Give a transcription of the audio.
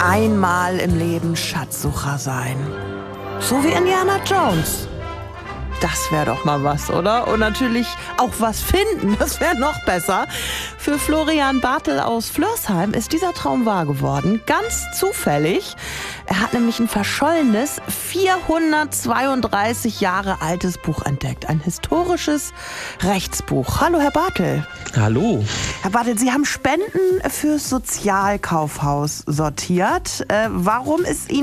Einmal im Leben Schatzsucher sein. So wie Indiana Jones. Das wäre doch mal was, oder? Und natürlich auch was finden, das wäre noch besser. Für Florian Bartel aus Flörsheim ist dieser Traum wahr geworden. Ganz zufällig. Er hat nämlich ein verschollenes, 432 Jahre altes Buch entdeckt. Ein historisches Rechtsbuch. Hallo, Herr Bartel. Hallo. Herr Bartel, Sie haben Spenden fürs Sozialkaufhaus sortiert. Warum ist Ihnen